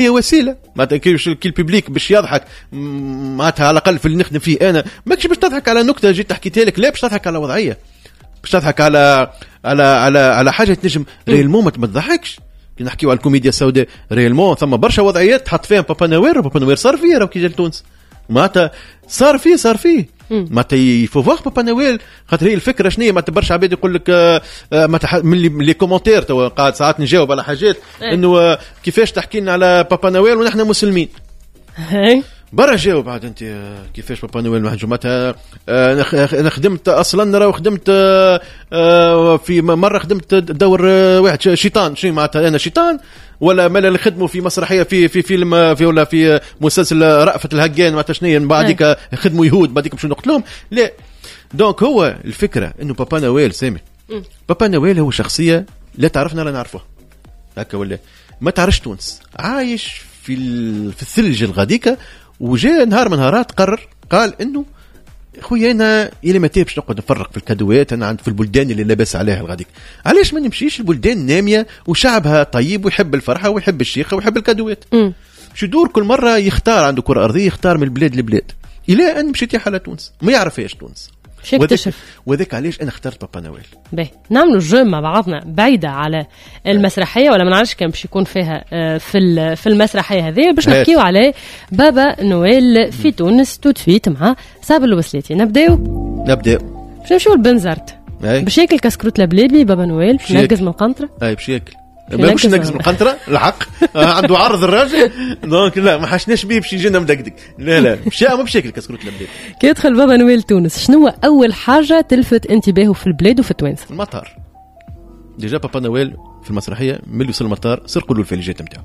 هي وسيله معناتها كي الببليك باش يضحك معناتها على الاقل في اللي نخدم فيه انا ماكش باش تضحك على نكته جيت حكيتها لك، لا باش تضحك على وضعيه، باش تضحك على حاجه تنجم ريالمون ما تضحكش. كي نحكيو على الكوميديا السوداء ريالمون ثم برشا وضعيات تحط فيها بابا نوير صار فيه راه كي جا لتونس معناتها صار فيه معناتها يفوفوغ بابا نويل خاطر هي الفكره شنو معناتها برشا عباد يقول لك من لي كومونتير تو قاعد ساعات نجاوب على حاجات انه كيفاش تحكي لنا على بابا نويل ونحن مسلمين برا جاوب بعد انت كيفاش بابا نويل محجومتها. انا خدمت اصلا راه خدمت في مره خدمت دور واحد شيطان شنو معناتها انا شيطان ولا مالا اللي خدموا في مسرحيه في فيلم في ولا في مسلسل رأفت الهجان معناتها شنو من بعدك خدموا يهود بعدك باش نقتلهم لا. دونك هو الفكره انه بابا نويل سامي بابا نويل هو شخصيه لا تعرفنا لا نعرفه هكا ولا ما تعرفش تونس عايش في الثلج الغديكه وجاء نهار من نهارات قال انه خويا انا الى متى باش نقعد نفرق في الكادوات انا عند في البلدان اللي لاباس عليها الغديك علاش ما نمشيش البلدان ناميه وشعبها طيب ويحب الفرحه ويحب الشيخه ويحب الكادوات شو يدور كل مره يختار عنده كره ارضيه يختار من البلاد لبلاد الى ان مشيت على تونس ما يعرفهاش تونس وذاك علاش انا اخترت بابا نويل. باهي نعملوا جو مع بعضنا بعيده على المسرحيه ولا ما نعرفش كان باش يكون فيها في المسرحيه هذه باش نحكيو على بابا نويل في تونس توتفيت مع صابر الوسلاتي. نبداو باش نمشيو لبنزرت باش ياكل كسكروت لبلابي بابا نويل باش ينقز من القنطره باش ياكل ما باش نقز من القنطره الحق عنده عرض الراجل دونك لا ما حشناش بيه باش يجينا مدقدق لا مش ما باش ياكل كسكروت لبلابي. كي يدخل بابا نويل تونس شنو اول حاجه تلفت انتباهه في البلاد وفي التوانسه؟ المطار ديجا بابا نويل في المسرحيه ملي وصل المطار سرقوا له الفليجات نتاعو.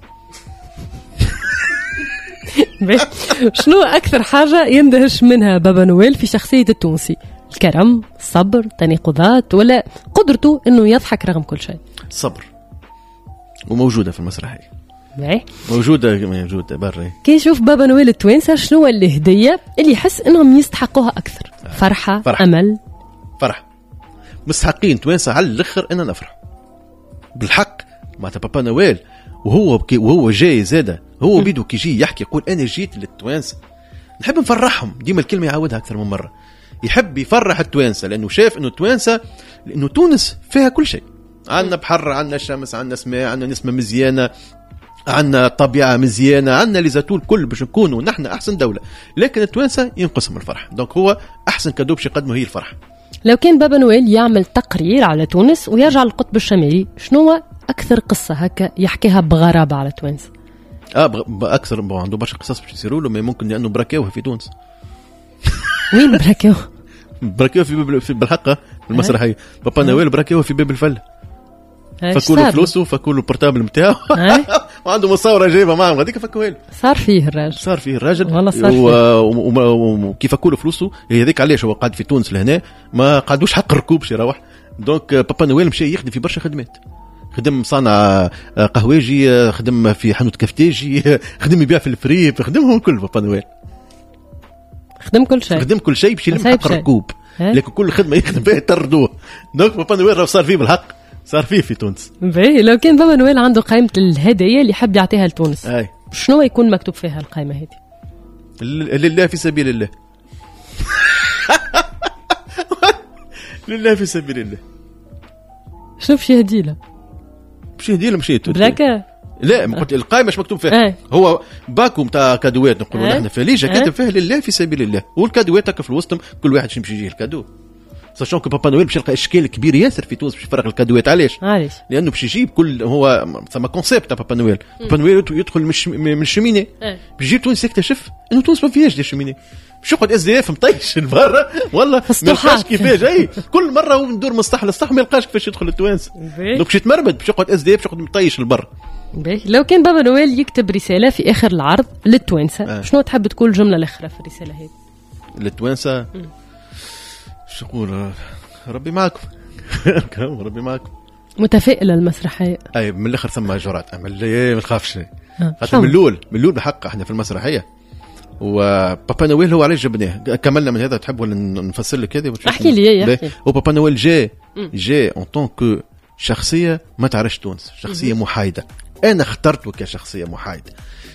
شنو اكثر حاجه يندهش منها بابا نويل في شخصيه التونسي؟ الكرم، الصبر، تناقضات ولا قدرته انه يضحك رغم كل شيء؟ الصبر وموجوده في المسرحيه موجوده برا. كي يشوف بابا نويل التوانسه شنو الهديه اللي يحس انهم يستحقوها اكثر؟ فرحه امل فرح مستحقين توانسه على الاخر ان نفرح بالحق مع بابا نويل وهو جاي زاده هو بيدو كي يجي يحكي يقول انا جيت للتوانسه نحب نفرحهم ديما الكلمه يعاودها اكثر من مره يحب يفرح التوانسه لانه شاف انه التوانسه لانه تونس فيها كل شيء عندنا بحر عندنا شمس عندنا سماء عندنا نسمه مزيانه عندنا طبيعه مزيانه عندنا ليزاتول كل باش نكونوا نحن احسن دوله لكن التوانسه ينقسم الفرح دونك هو احسن كادو باش يقدمه هي الفرح. لو كان بابا نويل يعمل تقرير على تونس ويرجع للقطب الشمالي شنو اكثر قصه هكا يحكيها بغرابه على تونس؟ اكثر عنده برشا قصص باش يصيروا له ما ممكن لانه براكاوها في تونس. وين براكاوها في بالحقه في المسرحيه بابا نويل براكاوها في باب الفله فكوا له فلوسه فكوا له البورتابل نتاعو وعنده مصوره جايبه معه هذيك فكوا له صار فيه الراجل والله وكيف فكوا له فلوسه هذيك علاش هو قاعد في تونس لهنا ما قعدوش حق الركوب باش يروح دونك بابا نويل مشى يخدم في برشا خدمات خدم صانع قهوجي خدم في حانوت كفتاجي خدم يبيع في الفريب خدمهم كل بابا نويل خدم كل شيء باش يلم حق الركوب لكن كل خدمه يخدم فيها تردوه دونك بابا نويل صار فيه بالحق صار فيه في تونس. لو كان بابا نويل عنده قائمة الهدايا اللي يحب يعطيها لتونس شنو يكون مكتوب فيها القائمة هذه؟ لله في سبيل الله. لله في سبيل الله. شنو باش يهدي له؟ مشيت بلاكا لا ما قلت القائمة مش مكتوب فيها هو باكو نتاع كادوات نقولوا نحن فليجة كاتب فيها لله في سبيل الله والكادوات هكا في الوسط كل واحد يمشي يجيه الكادو ساشون كو بابا نويل باش يلقى اشكال كبير ياسر في تونس باش يفرغ الكادوات علاش لانه باش يجيب كل هو ثم كونسيبت تاع بابا نويل يدخل من الشمينه باش يجيب تونس يكتشف انه تونس ما فيهاش دي الشمينه باش يقعد اس دي اف مطيش لبرا والله ما يلقاش كيفاش كل مره هو ندور مصلح للصح ما يلقاش كيفاش يدخل التوانسه دونك باش يتمرمد باش يقعد اس دي اف باش يقعد مطيش لبرا. لو كان بابا نويل يكتب رساله في اخر العرض للتوانسه شنو تحب تكون الجمله الاخيره في الرساله هذه للتوانسه؟ شو نقول ربي معكم ربي معكم متفائله المسرحيه من الاخر ثم جرات ما تخافش خاطر من الاول بحق احنا في المسرحيه وبابا نويل هو علاش جبناه كملنا من هذا تحب ولا نفسر لك هذا احكي لي وبابا نويل جاء اون طون كو شخصيه ما تعرفش تونس شخصيه محايده انا اخترته كشخصيه محايده.